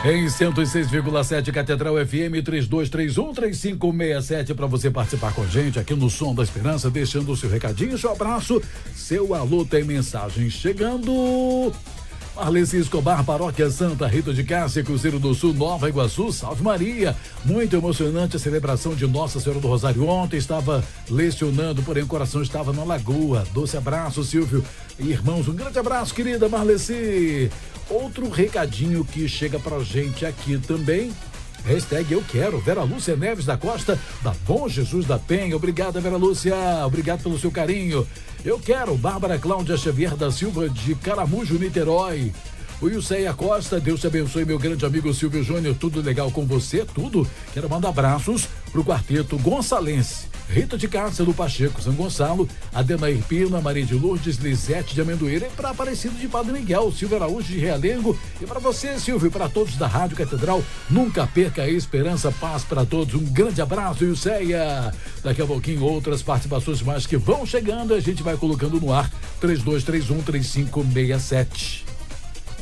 Em 106,7 Catedral FM 3231-3567 para você participar com a gente aqui no Som da Esperança, deixando o seu recadinho, seu abraço, seu alô, tem mensagem chegando. Marleci Escobar, Paróquia Santa Rita de Cássia, Cruzeiro do Sul, Nova Iguaçu, Salve Maria. Muito emocionante a celebração de Nossa Senhora do Rosário. Ontem estava lecionando, porém o coração estava na Lagoa. Doce abraço, Silvio e irmãos. Um grande abraço, querida Marleci. Outro recadinho que chega pra gente aqui também. Hashtag eu quero, Vera Lúcia Neves da Costa, da Bom Jesus da Penha. Obrigada, Vera Lúcia, obrigado pelo seu carinho. Eu quero, Bárbara Cláudia Xavier da Silva de Caramujo, Niterói. O Ilceia Costa, Deus te abençoe, meu grande amigo Silvio Júnior, tudo legal com você? Tudo? Quero mandar abraços pro quarteto gonçalense, Rita de Cássia do Pacheco, São Gonçalo, Adenair Pina, Maria de Lourdes, Lisete de Amendoeira, e para Aparecido de Padre Miguel, Silvio Araújo de Realengo, e para você, Silvio, para todos da Rádio Catedral, nunca perca a esperança, paz para todos, um grande abraço, Ilceia. Daqui a pouquinho outras participações mais que vão chegando, a gente vai colocando no ar, 3231-3567.